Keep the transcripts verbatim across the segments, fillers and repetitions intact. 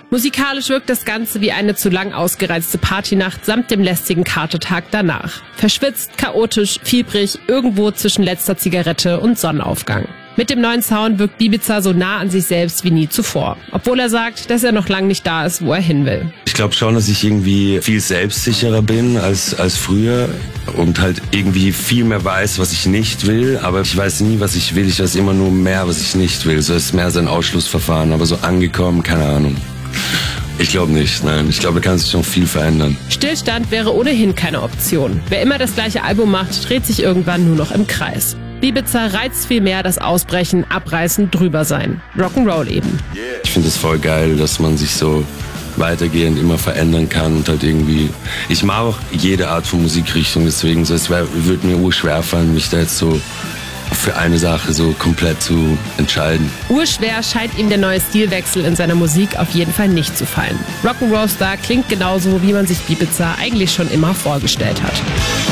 Musikalisch wirkt das Ganze wie eine zu lang ausgereizte Partynacht samt dem lästigen Katertag danach. Verschwitzt, chaotisch, fiebrig, irgendwo zwischen letzter Zigarette und Sonnenaufgang. Mit dem neuen Sound wirkt Bibiza so nah an sich selbst wie nie zuvor. Obwohl er sagt, dass er noch lange nicht da ist, wo er hin will. Ich glaube schon, dass ich irgendwie viel selbstsicherer bin als, als früher und halt irgendwie viel mehr weiß, was ich nicht will. Aber ich weiß nie, was ich will. Ich weiß immer nur mehr, was ich nicht will. So ist mehr so ein Ausschlussverfahren. Aber so angekommen, keine Ahnung. Ich glaube nicht, nein. Ich glaube, da kann sich schon viel verändern. Stillstand wäre ohnehin keine Option. Wer immer das gleiche Album macht, dreht sich irgendwann nur noch im Kreis. Bibiza reizt viel mehr das Ausbrechen, Abreißen, drüber sein. Rock'n'Roll eben. Ich finde es voll geil, dass man sich so weitergehend immer verändern kann und halt irgendwie... Ich mag auch jede Art von Musikrichtung, deswegen so, es würde mir urschwer fallen, mich da jetzt so für eine Sache so komplett zu entscheiden. Urschwer scheint ihm der neue Stilwechsel in seiner Musik auf jeden Fall nicht zu fallen. Rock'n'Roll-Star klingt genauso, wie man sich Bibiza eigentlich schon immer vorgestellt hat.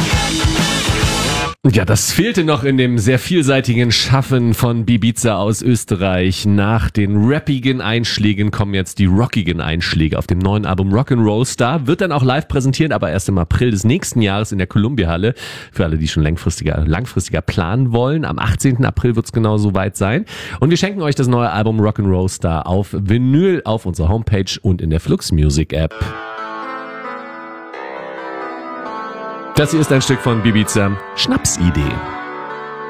Ja, das fehlte noch in dem sehr vielseitigen Schaffen von Bibiza aus Österreich. Nach den rappigen Einschlägen kommen jetzt die rockigen Einschläge auf dem neuen Album Rock'n'Roll Star. Wird dann auch live präsentiert, aber erst im April des nächsten Jahres in der Columbia-Halle. Für alle, die schon langfristiger, langfristiger planen wollen. Am achtzehnten April wird es genau so weit sein. Und wir schenken euch das neue Album Rock'n'Roll Star auf Vinyl auf unserer Homepage und in der Flux Music App. Das hier ist ein Stück von Bibiza, Schnapsidee.